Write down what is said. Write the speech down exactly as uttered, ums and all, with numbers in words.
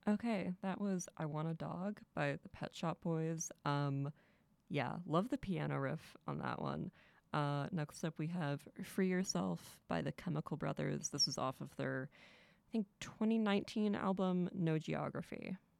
Okay, that was I Want a Dog by the Pet Shop Boys. Um, yeah, love the piano riff on that one. Uh, next up, we have Free Yourself by the Chemical Brothers. This is off of their, I think, twenty nineteen album, No Geography.